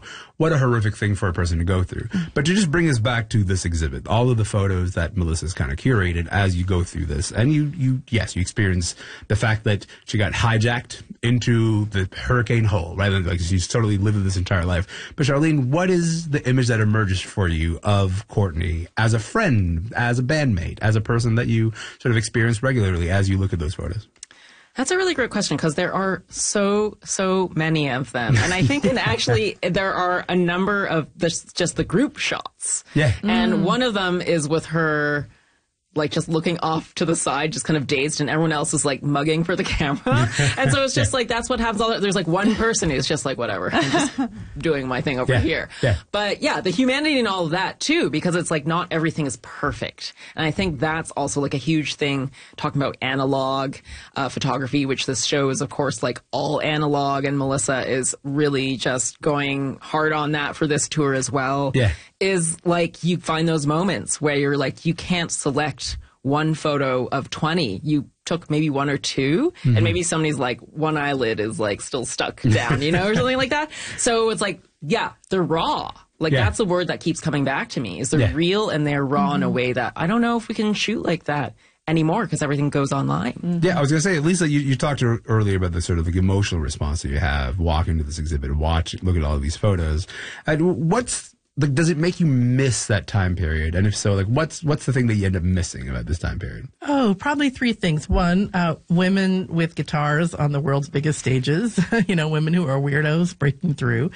what a horrific thing for a person to go through. But to just bring us back to this exhibit, all of the photos that Melissa's kind of curated as you go through this, and you experience the fact that she got hijacked into the hurricane hole, right? Like she's totally lived this entire life. But Charlene, what is the image that emerges for you of Courtney as a friend, as a bandmate, as a person that you sort of experience regularly as you look at those photos? That's a really great question because there are so many of them. And I think actually there are a number of just the group shots. Yeah. And one of them is with her like just looking off to the side, just kind of dazed, and everyone else is like mugging for the camera. And so it's just like, that's what happens. There's like one person who's just like, whatever, I'm just doing my thing over here. Yeah. But yeah, the humanity and all of that too, because it's like not everything is perfect. And I think that's also like a huge thing, talking about analog photography, which this show is of course like all analog, and Melissa is really just going hard on that for this tour as well. Yeah. Is like you find those moments where you're like, you can't select one photo of 20. You took maybe one or two, and maybe somebody's like one eyelid is like still stuck down, you know, or something like that. So it's like, yeah, they're raw. Like that's a word that keeps coming back to me, is they're real and they're raw in a way that I don't know if we can shoot like that anymore because everything goes online. Yeah, I was going to say, Lisa, you talked earlier about the sort of the emotional response that you have walking to this exhibit and look at all of these photos. And like, does it make you miss that time period? And if so, like, what's the thing that you end up missing about this time period? Oh, probably three things. One, women with guitars on the world's biggest stages. You know, women who are weirdos breaking through.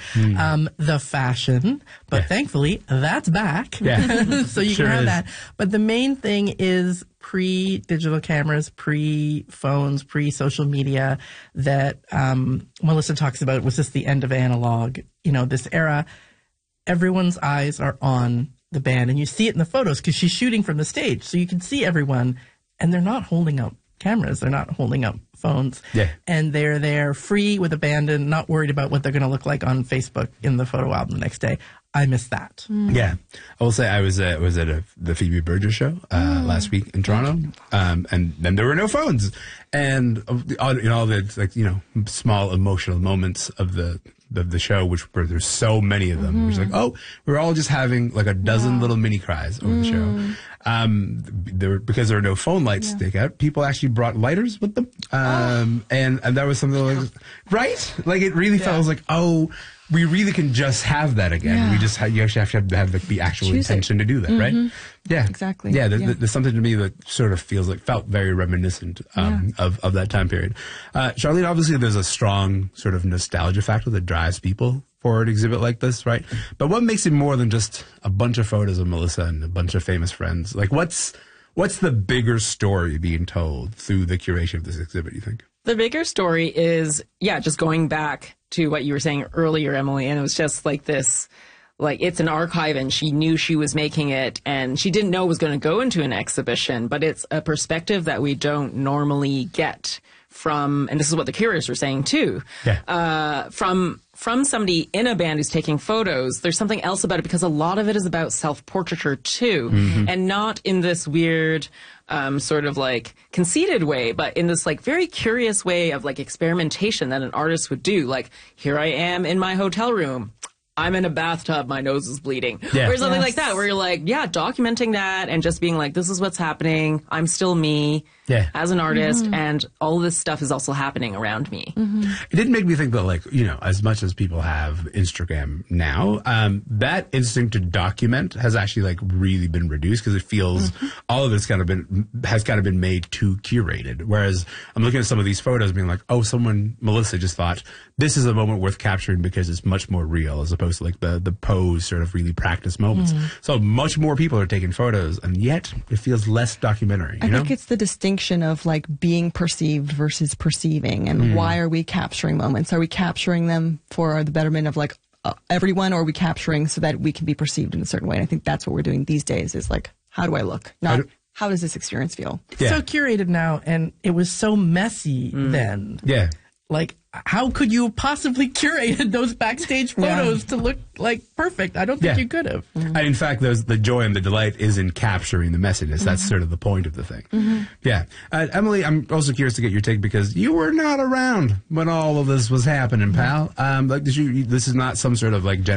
The fashion, but thankfully that's back. Yeah. So you can have that. But the main thing is pre-digital cameras, pre-phones, pre-social media that Melissa talks about was just the end of analog. You know, this era. Everyone's eyes are on the band, and you see it in the photos because she's shooting from the stage. So you can see everyone, and they're not holding up cameras. They're not holding up phones. Yeah. And they're there free with abandon, not worried about what they're going to look like on Facebook in the photo album the next day. I miss that. Yeah. I will say I was at the Phoebe Bridgers show last week in Toronto, and then there were no phones. And in all the, like, you know, small emotional moments of the show, which there's so many of them. Which like, oh, we're all just having like a dozen little mini cries over the show. Because there are no phone lights stick out, people actually brought lighters with them. And that was something like, right? Like it really felt like, oh, we really can just have that again. Yeah. You actually have to have the actual intention to do that, right? Yeah, exactly. Yeah, there's something to me that sort of felt very reminiscent of that time period. Charlene, obviously there's a strong sort of nostalgia factor that drives people for an exhibit like this, right? But what makes it more than just a bunch of photos of Melissa and a bunch of famous friends? Like what's the bigger story being told through the curation of this exhibit, you think? The bigger story is, just going back to what you were saying earlier, Emily, and it was just like this, like it's an archive, and she knew she was making it, and she didn't know it was going to go into an exhibition, but it's a perspective that we don't normally get from, and this is what the curators were saying too, from somebody in a band who's taking photos. There's something else about it because a lot of it is about self-portraiture too, and not in this weird sort of like conceited way, but in this like very curious way of like experimentation that an artist would do. Like, here I am in my hotel room. I'm in a bathtub, my nose is bleeding. Or something like that, where you're like, documenting that and just being like, this is what's happening. I'm still me as an artist, and all this stuff is also happening around me. It did make me think that, like, you know, as much as people have Instagram now, that instinct to document has actually like really been reduced because it feels all of it's has kind of been made too curated. Whereas I'm looking at some of these photos being like, oh, Melissa just thought this is a moment worth capturing because it's much more real as opposed to like the pose sort of really practiced moments. So much more people are taking photos, and yet it feels less documentary. I think it's the distinction of like being perceived versus perceiving, and why are we capturing moments? Are we capturing them for the betterment of like everyone, or are we capturing so that we can be perceived in a certain way? And I think that's what we're doing these days, is like, how do I look? Not how does this experience feel? So curated now, and it was so messy then. Yeah. Like, how could you have possibly curated those backstage photos to look like perfect? I don't think you could have. And in fact, the joy and the delight is in capturing the messiness. That's sort of the point of the thing. Yeah. Emily, I'm also curious to get your take because you were not around when all of this was happening, pal. This is not some sort of like